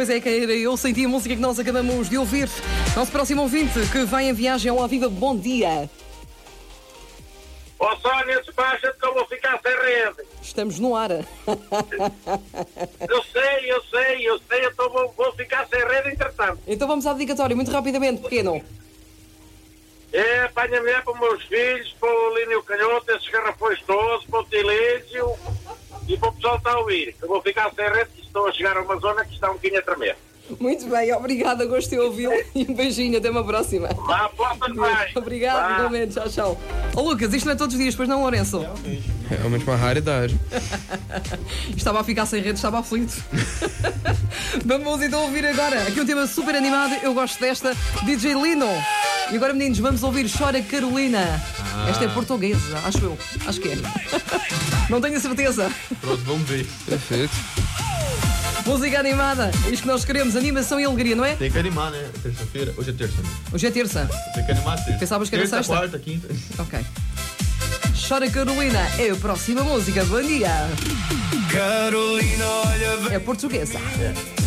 Pois é, que eu senti a música que nós acabamos de ouvir. Nosso próximo ouvinte que vai em viagem ao Aviva, bom dia. Ó Sónia, despacha-te que eu vou ficar sem rede. Estamos no ar. Eu sei, então vou ficar sem rede entretanto. Então vamos à dedicatória, muito rapidamente, pequeno. É, apanha-me para os meus filhos, para o Línio Canhoto, esses garrafões todos, para o Tilísio e para o pessoal que está a ouvir. Eu vou ficar sem rede, que estou a chegar a uma zona que está um bocadinho a tremer. Muito bem, obrigada, gostei de ouvi-lo e um beijinho, até uma próxima. Vá, posta bem. Obrigado, igualmente, tchau, tchau. Ô Lucas, isto não é todos os dias, pois não, Lourenço? É realmente uma raridade. Estava a ficar sem rede, estava aflito. Vamos então ouvir agora aqui um tema super animado, eu gosto desta, DJ Lino. E agora, meninos, vamos ouvir Chora Carolina. Esta é portuguesa, acho eu. Acho que é. Não tenho a certeza. Pronto, vamos ver. Perfeito. Música animada, é isto que nós queremos, animação e alegria, não é? Tem que animar, né? Terça-feira. Hoje é terça, né? Hoje é terça. Tem que animar terça. Pensavas que era terça, sexta? quarta, quinta. Ok. Chora Carolina é a próxima música. Bom dia. Carolina, olha bem. É portuguesa.